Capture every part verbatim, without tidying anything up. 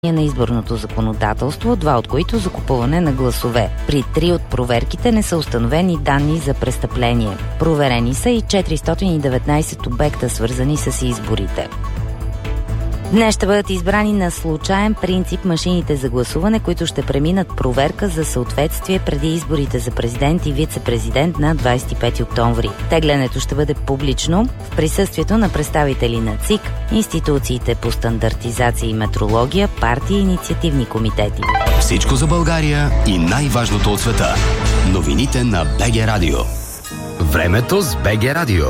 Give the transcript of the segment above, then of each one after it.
на изборното законодателство, два от които за купуване на гласове. При три от проверките не са установени данни за престъпление. Проверени са и четиристотин и деветнайсет обекта, свързани с изборите. Днес ще бъдат избрани на случаен принцип машините за гласуване, които ще преминат проверка за съответствие преди изборите за президент и вице-президент на двадесет и пети октомври. Теглянето ще бъде публично в присъствието на представители на ЦИК, институциите по стандартизация и метрология, партии и инициативни комитети. Всичко за България и най-важното от света. Новините на БГ Радио. Времето с БГ Радио.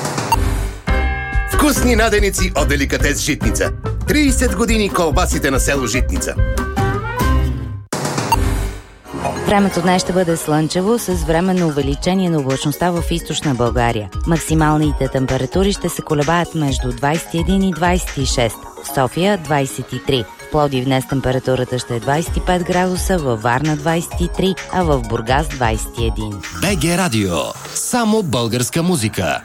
Вкусни наденици от деликатес Житница. трийсет години колбасите на село Житница. Времето днес ще бъде слънчево с временно увеличение на облачността в източна България. Максималните температури ще се колебаят между двадесет и един и двадесет и шест. В София двадесет и три. В Пловдив днес температурата ще е двадесет и пет градуса, във Варна двадесет и три, а в Бургас двадесет и един. БГ Радио. Само българска музика.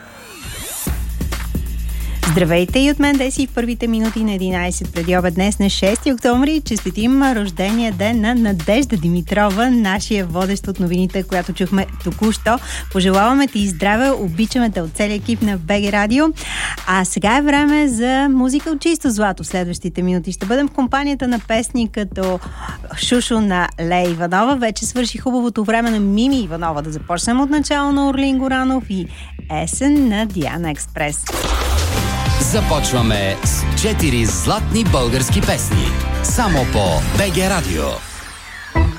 Здравейте и от мен Деси в първите минути на единадесет преди обед днес на шести октомври. Честитим рождения ден на Надежда Димитрова, нашия водещ от новините, която чухме току-що. Пожелаваме ти здраве, обичаме те от целия екип на БГ Радио. А сега е време за музика от чисто злато. В следващите минути ще бъдем в компанията на песни като Шушо на Лея Иванова. Вече свърши хубавото време на Мими Иванова. Да започнем от начало на Орлин Горанов и Есен на Диана Експрес. Започваме с четири златни български песни. Само по БГ Радио.